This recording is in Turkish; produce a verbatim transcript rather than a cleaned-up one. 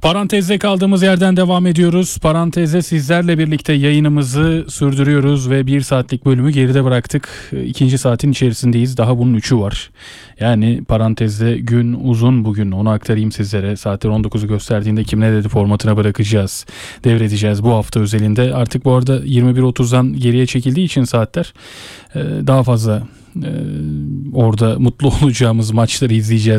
Parantezde kaldığımız yerden devam ediyoruz. Parantezde sizlerle birlikte yayınımızı sürdürüyoruz ve bir saatlik bölümü geride bıraktık. İkinci saatin içerisindeyiz. Daha bunun üçü var. Yani parantezde gün uzun bugün. Onu aktarayım sizlere. Saatler on dokuzu gösterdiğinde Kim Ne Dedi formatına bırakacağız. Devredeceğiz bu hafta özelinde. Artık bu arada yirmi bir otuzdan geriye çekildiği için saatler daha fazla orada mutlu olacağımız maçları izleyeceğiz.